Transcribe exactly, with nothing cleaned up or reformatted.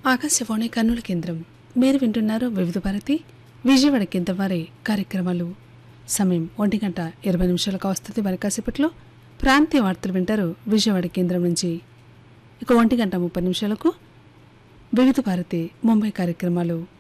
ఆకాశవాణి కర్నూలు కేంద్రం. మీరు వింటున్నారు వివిధ భారతి విజయవాడ కేంద్రం వారి కార్యక్రమాలు. సమయం ఒంటి గంట ఇరవై నిమిషాలకు వస్తుంది. మరి కాసేపట్లో ప్రాంతీయ వార్తలు వింటారు విజయవాడ కేంద్రం నుంచి. ఇక ఒంటి గంట ముప్పై నిమిషాలకు వివిధ భారతి ముంబై కార్యక్రమాలు.